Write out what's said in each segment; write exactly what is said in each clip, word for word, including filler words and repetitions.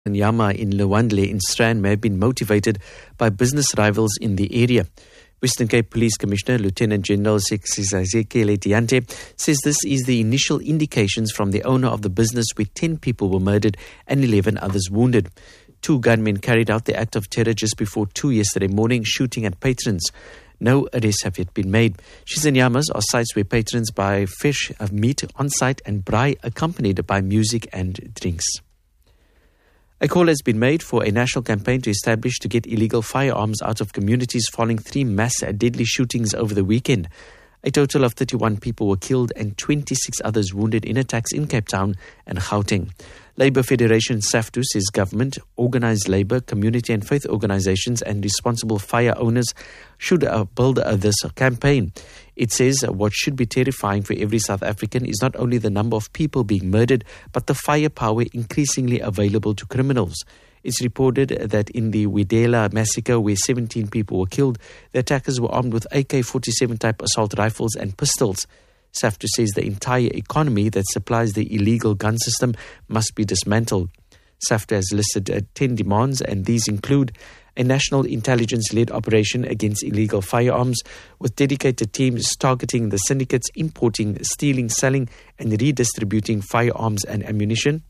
Nyama in Lwandle in Strand may have been motivated by business rivals in the area. Western Cape Police Commissioner Lieutenant General Sizazekele Diante says this is the initial indications from the owner of the business where ten people were murdered and eleven others wounded. Two gunmen carried out the act of terror just before two yesterday morning, shooting at patrons. No arrests have yet been made. Shizenyamas are sites where patrons buy fish, meat on site and braai accompanied by music and drinks. A call has been made for a national campaign to establish to get illegal firearms out of communities following three mass deadly shootings over the weekend. A total of thirty-one people were killed and twenty-six others wounded in attacks in Cape Town and Gauteng. Labour Federation SAFTU says government, organised labour, community and faith organisations and responsible fire owners should uh, build uh, this campaign. It says uh, what should be terrifying for every South African is not only the number of people being murdered, but the firepower increasingly available to criminals. It's reported that in the Widela massacre, where seventeen people were killed, the attackers were armed with A K forty-seven type assault rifles and pistols. SAFTU says the entire economy that supplies the illegal gun system must be dismantled. SAFTU has listed uh, ten demands, and these include a national intelligence-led operation against illegal firearms with dedicated teams targeting the syndicates importing, stealing, selling and redistributing firearms and ammunition.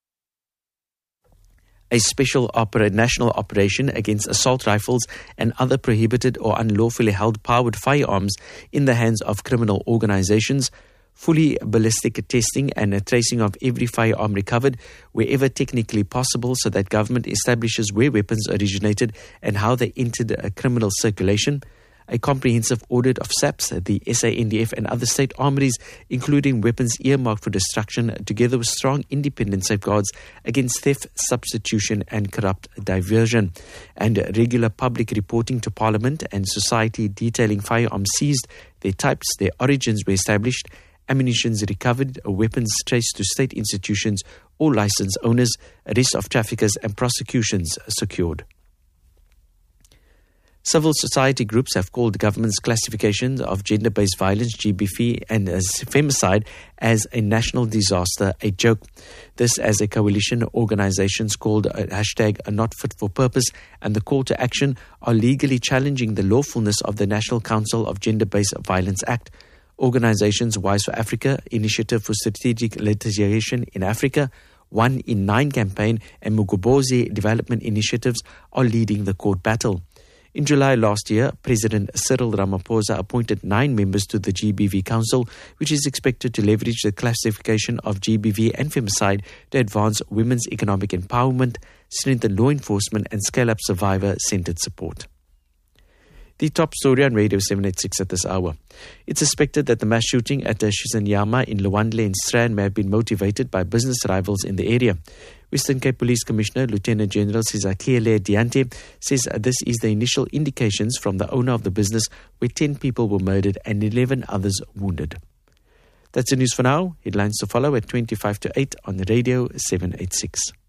A special opera, national operation against assault rifles and other prohibited or unlawfully held powered firearms in the hands of criminal organizations, fully ballistic testing and a tracing of every firearm recovered wherever technically possible so that government establishes where weapons originated and how they entered a criminal circulation. A comprehensive audit of SAPS, the S A N D F and other state armories, including weapons earmarked for destruction, together with strong independent safeguards against theft, substitution and corrupt diversion. And regular public reporting to Parliament and society detailing firearms seized, their types, their origins were established, ammunitions recovered, weapons traced to state institutions or license owners, arrest of traffickers and prosecutions secured. Civil society groups have called government's classification of gender-based violence, G B V, and as femicide as a national disaster a joke. This as a coalition of organizations called a hashtag not fit for purpose and the call to action are legally challenging the lawfulness of the National Council of Gender-Based Violence Act. Organizations Wise for Africa, Initiative for Strategic Litigation in Africa, One in Nine campaign and Mugobozi Development Initiatives are leading the court battle. In July last year, President Cyril Ramaphosa appointed nine members to the G B V Council, which is expected to leverage the classification of G B V and femicide to advance women's economic empowerment, strengthen law enforcement and scale up survivor-centered support. The top story on Radio seven eighty-six at this hour. It's suspected that the mass shooting at the Shizenyama in Lwandle in Strand may have been motivated by business rivals in the area. Western Cape Police Commissioner Lieutenant General Sizazekele Diante says this is the initial indications from the owner of the business where ten people were murdered and eleven others wounded. That's the news for now. Headlines to follow at twenty-five to eight on Radio seven eighty-six.